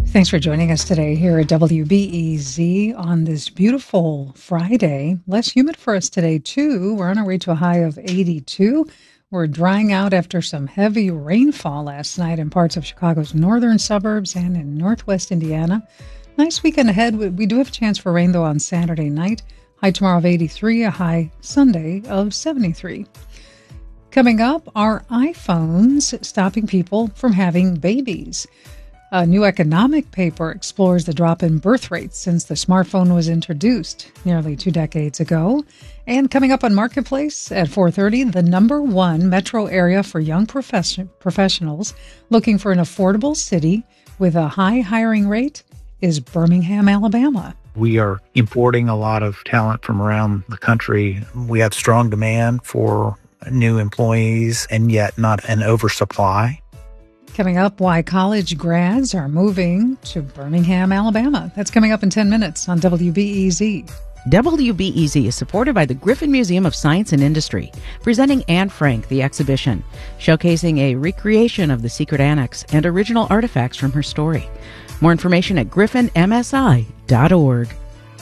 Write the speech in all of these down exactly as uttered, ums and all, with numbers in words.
Thanks for joining us today here at W B E Z on this beautiful Friday. Less humid for us today, too. We're on our way to a high of eighty-two. We're drying out after some heavy rainfall last night in parts of Chicago's northern suburbs and in northwest Indiana. Nice weekend ahead. We do have a chance for rain, though, on Saturday night. High tomorrow of eighty-three, a high Sunday of seventy-three. Coming up, are iPhones stopping people from having babies? A new economic paper explores the drop in birth rates since the smartphone was introduced nearly two decades ago. And coming up on Marketplace at four thirty, the number one metro area for young profession- professionals looking for an affordable city with a high hiring rate is Birmingham, Alabama. We are importing a lot of talent from around the country. We have strong demand for new employees and yet not an oversupply. Coming up, why college grads are moving to Birmingham, Alabama. That's coming up in ten minutes on W B E Z. W B E Z is supported by the Griffin Museum of Science and Industry, presenting Anne Frank, the exhibition, showcasing a recreation of the secret annex and original artifacts from her story. More information at griffin m s i dot org.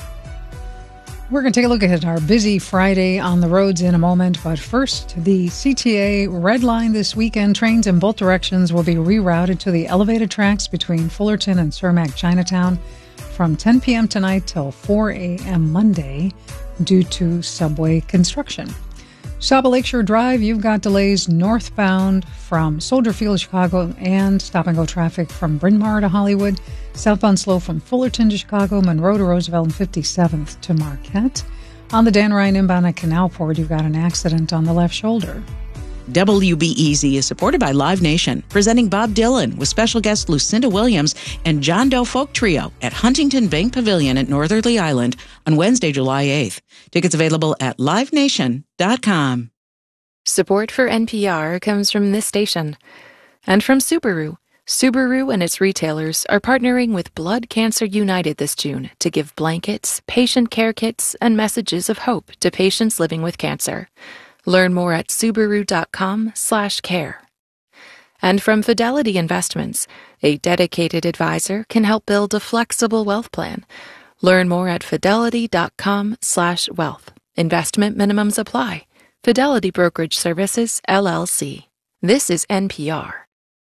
We're going to take a look at our busy Friday on the roads in a moment, but first, the C T A Red Line this weekend. Trains in both directions will be rerouted to the elevated tracks between Fullerton and Cermak Chinatown from ten p.m. tonight till four a.m. Monday due to subway construction. Saba Lakeshore Drive, you've got delays northbound from Soldier Field, Chicago, and stop-and-go traffic from Bryn Mawr to Hollywood. Southbound slow from Fullerton to Chicago, Monroe to Roosevelt, and fifty-seventh to Marquette. On the Dan Ryan inbound at Canalport, you've got an accident on the left shoulder. W B E Z is supported by Live Nation, presenting Bob Dylan with special guest Lucinda Williams and John Doe Folk Trio at Huntington Bank Pavilion at Northerly Island on Wednesday, July eighth. Tickets available at live nation dot com. Support for N P R comes from this station and from Subaru. Subaru and its retailers are partnering with Blood Cancer United this June to give blankets, patient care kits, and messages of hope to patients living with cancer. Learn more at subaru.com slash care. And from Fidelity Investments, a dedicated advisor can help build a flexible wealth plan. Learn more at fidelity.com slash wealth. Investment minimums apply. Fidelity Brokerage Services, L L C. This is N P R.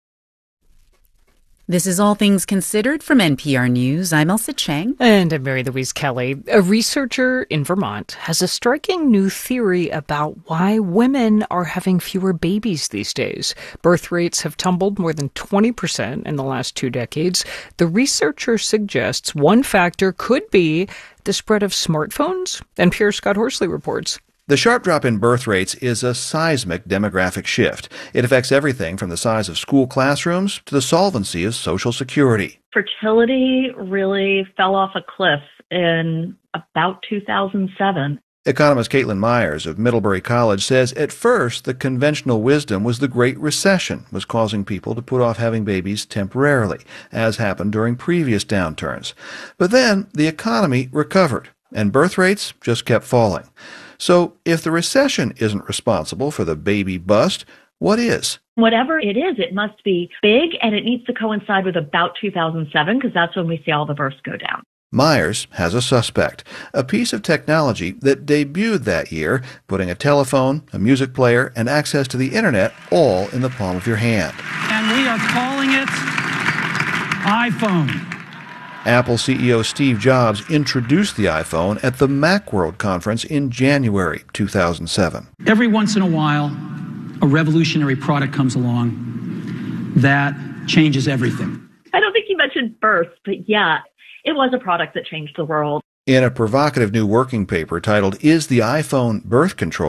This is All Things Considered from N P R News. I'm Elsa Chang. And I'm Mary Louise Kelly. A researcher in Vermont has a striking new theory about why women are having fewer babies these days. Birth rates have tumbled more than twenty percent in the last two decades. The researcher suggests one factor could be the spread of smartphones. N P R's Scott Horsley reports. The sharp drop in birth rates is a seismic demographic shift. It affects everything from the size of school classrooms to the solvency of Social Security. Fertility really fell off a cliff in about two thousand seven. Economist Caitlin Myers of Middlebury College says at first the conventional wisdom was the Great Recession was causing people to put off having babies temporarily, as happened during previous downturns. But then the economy recovered, and birth rates just kept falling. So if the recession isn't responsible for the baby bust, what is? Whatever it is, it must be big, and it needs to coincide with about two thousand seven, because that's when we see all the births go down. Myers has a suspect, a piece of technology that debuted that year, putting a telephone, a music player, and access to the internet all in the palm of your hand. And we are calling it iPhone. Apple C E O Steve Jobs introduced the iPhone at the Macworld conference in January two thousand seven. Every once in a while, a revolutionary product comes along that changes everything. I don't think you mentioned birth, but yeah, it was a product that changed the world. In a provocative new working paper titled, "Is the iPhone Birth Control?"